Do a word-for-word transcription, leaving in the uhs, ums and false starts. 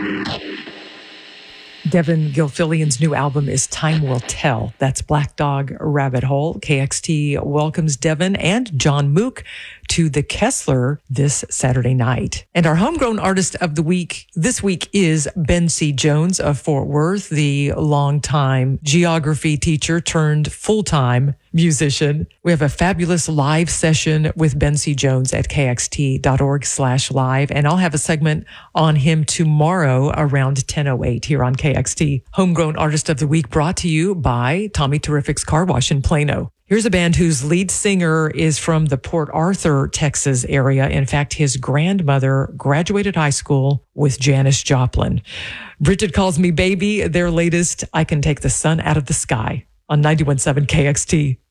Devin Gilfillian's new album is Time Will Tell. That's Black Dog Rabbit Hole. K X T welcomes Devin and John Mook to the Kessler this Saturday night. And our homegrown artist of the week this week is Ben C. Jones of Fort Worth, the longtime geography teacher turned full-time musician. We have a fabulous live session with Ben C. Jones at kxt.org slash live. And I'll have a segment on him tomorrow around ten oh eight here on K X T. Homegrown Artist of the Week brought to you by Tommy Terrific's Car Wash in Plano. Here's a band whose lead singer is from the Port Arthur, Texas area. In fact, his grandmother graduated high school with Janis Joplin. Bridget Calls Me Baby, their latest, I Can Take the Sun Out of the Sky on ninety-one point seven K X T.